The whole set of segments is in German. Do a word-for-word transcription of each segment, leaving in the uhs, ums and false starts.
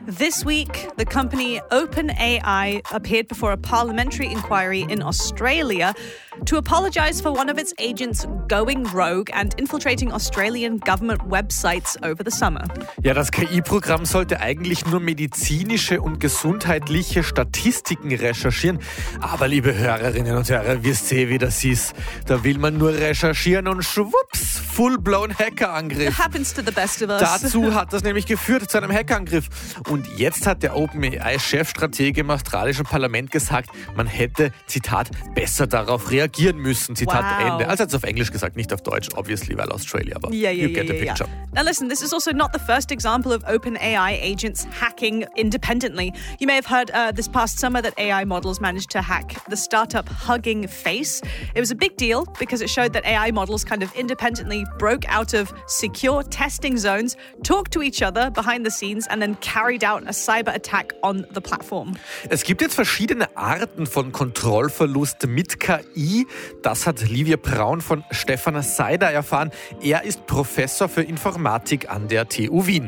This week, the company OpenAI appeared before a parliamentary inquiry in Australia to apologize for one of its agents going rogue and infiltrating Australian government websites over the summer. Ja, das K I-Programm sollte eigentlich nur medizinische und gesundheitliche Statistiken recherchieren. Aber liebe Hörerinnen und Hörer, wisst ihr, wie das ist? Da will man nur recherchieren und schwupps, full-blown Hackerangriff. It happens to the best of us. Dazu hat das nämlich geführt, zu einem Hackerangriff. Und jetzt hat der OpenAI-Chefstratege im australischen Parlament gesagt, man hätte, Zitat, besser darauf reagieren müssen, Zitat Wow. Ende. Also hat es auf Englisch gesagt, nicht auf Deutsch, obviously, weil Australia, aber Yeah, yeah, you get yeah, the yeah, picture. yeah. Now listen, this is also not the first example of OpenAI agents hacking independently. You may have heard uh, this past summer that A I models managed to hack the startup Hugging Face. It was a big deal because it showed that A I models kind of independently broke out of secure testing zones, talked to each other behind the scenes and then carried out a cyber attack on the platform. Es gibt jetzt verschiedene Arten von Kontrollverlust mit K I. Das hat Livia Braun von Stefan Seider erfahren. Er ist Professor für Informatik an der T U Wien.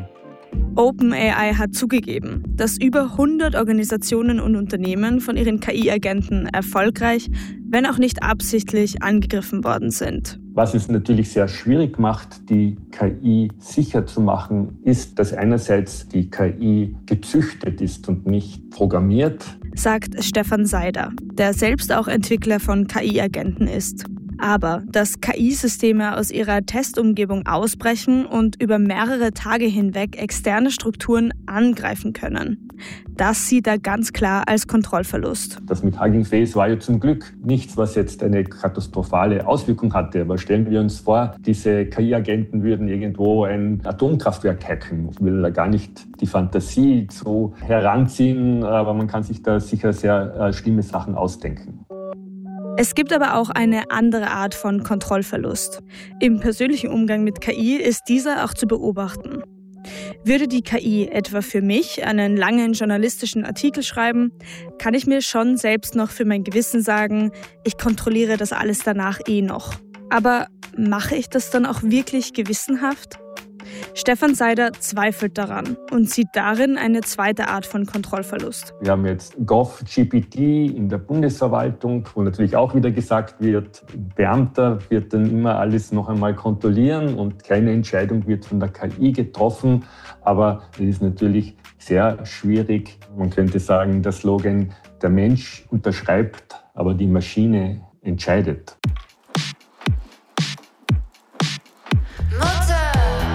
OpenAI hat zugegeben, dass über hundert Organisationen und Unternehmen von ihren K I-Agenten erfolgreich, wenn auch nicht absichtlich, angegriffen worden sind. Was es natürlich sehr schwierig macht, die K I sicher zu machen, ist, dass einerseits die K I gezüchtet ist und nicht programmiert, sagt Stefan Seider, der selbst auch Entwickler von K I-Agenten ist. Aber dass K I-Systeme aus ihrer Testumgebung ausbrechen und über mehrere Tage hinweg externe Strukturen angreifen können, das sieht er ganz klar als Kontrollverlust. das mit Hugging Face war ja zum Glück nichts, was jetzt eine katastrophale Auswirkung hatte. Aber stellen wir uns vor, diese K I-Agenten würden irgendwo ein Atomkraftwerk hacken. Ich will da gar nicht die Fantasie so heranziehen, aber man kann sich da sicher sehr äh, schlimme Sachen ausdenken. Es gibt aber auch eine andere Art von Kontrollverlust. Im persönlichen Umgang mit K I ist dieser auch zu beobachten. Würde die K I etwa für mich einen langen journalistischen Artikel schreiben, kann ich mir schon selbst noch für mein Gewissen sagen, ich kontrolliere das alles danach eh noch. Aber mache ich das dann auch wirklich gewissenhaft? Stefan Seider zweifelt daran und sieht darin eine zweite Art von Kontrollverlust. Wir haben jetzt GovGPT in der Bundesverwaltung, wo natürlich auch wieder gesagt wird, ein Beamter wird dann immer alles noch einmal kontrollieren und keine Entscheidung wird von der K I getroffen. Aber es ist natürlich sehr schwierig. Man könnte sagen, der Slogan, der Mensch unterschreibt, aber die Maschine entscheidet.